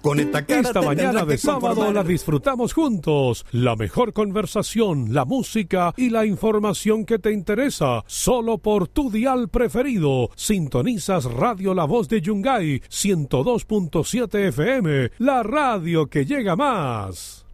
Con esta mañana de sábado la disfrutamos juntos. La mejor conversación, la música y la información que te interesa. Solo por tu dial preferido. Sintonizas Radio La Voz de Yungay 102.7 FM. La radio que llega más.